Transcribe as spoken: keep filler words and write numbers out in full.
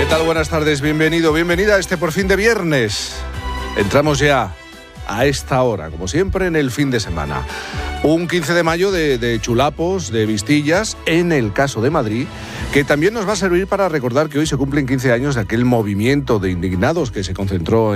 tal? Buenas tardes, bienvenido, bienvenida a este por fin de viernes. Entramos ya a esta hora, como siempre, en el fin de semana. Un quince de mayo de, de chulapos, de vistillas, en el caso de Madrid, que también nos va a servir para recordar que hoy se cumplen quince años de aquel movimiento de indignados que se concentró